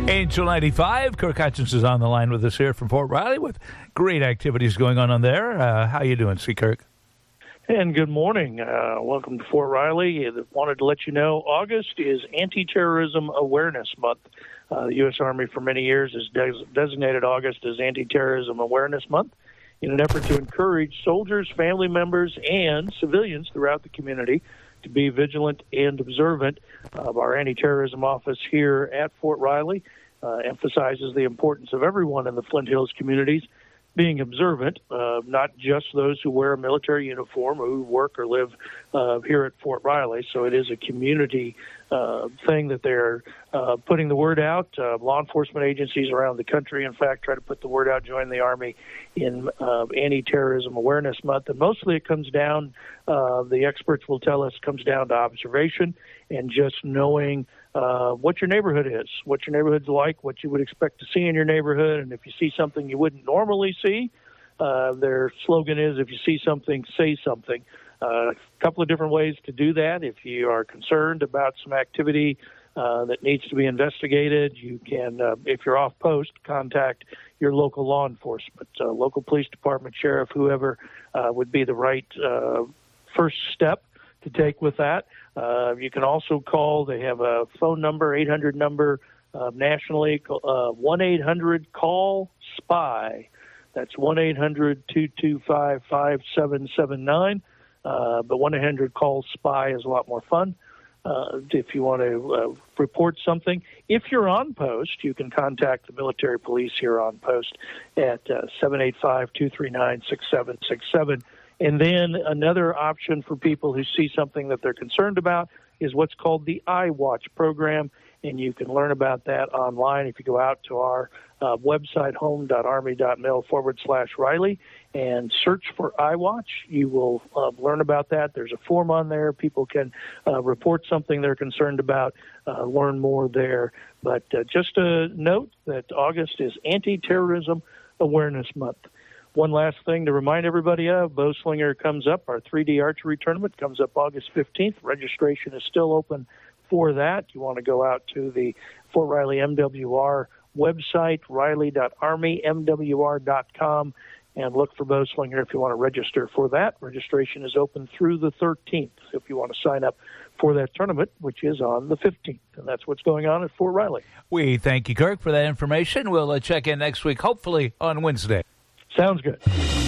Angel 95, Kirk Hutchins is on the line with us here from Fort Riley with great activities going on there. How you doing, C. Kirk? And good morning. Welcome to Fort Riley. I wanted to let you know August is Anti-Terrorism Awareness Month. The U.S. Army for many years has designated August as Anti-Terrorism Awareness Month in an effort to encourage soldiers, family members, and civilians throughout the community to be vigilant and observant. Our anti-terrorism office here at Fort Riley emphasizes the importance of everyone in the Flint Hills communities being observant, not just those who wear a military uniform or who work or live here at Fort Riley. So it is a community thing that they're putting the word out. Law enforcement agencies around the country, in fact, try to put the word out, join the Army in Anti-Terrorism Awareness Month. And mostly it comes down, the experts will tell us, comes down to observation and just knowing what your neighborhood is, what your neighborhood's like, what you would expect to see in your neighborhood. And if you see something you wouldn't normally see, their slogan is, if you see something, say something. A couple of different ways to do that. If you are concerned about some activity that needs to be investigated, you can, if you're off post, contact your local law enforcement, local police department, sheriff, whoever would be the right first step to take with that. You can also call. They have a phone number, 800 number nationally, 1-800-CALL-SPY. That's 1-800-225-5779. But 1-800-CALL-SPY is a lot more fun. If you want to report something. If you're on post, you can contact the military police here on post at 785-239-6767. And then another option for people who see something that they're concerned about is what's called the iWatch program, and you can learn about that online if you go out to our website, home.army.mil/Riley, and search for iWatch. You will learn about that. There's a form on there. People can report something they're concerned about, learn more there. But just a note that August is Anti-Terrorism Awareness Month. One last thing to remind everybody of, Bowslinger comes up. Our 3D archery tournament comes up August 15th. Registration is still open for that. You want to go out to the Fort Riley MWR website, riley.armymwr.com, and look for Bowslinger if you want to register for that. Registration is open through the 13th if you want to sign up for that tournament, which is on the 15th. And that's what's going on at Fort Riley. We thank you, Kirk, for that information. We'll check in next week, hopefully on Wednesday. Sounds good.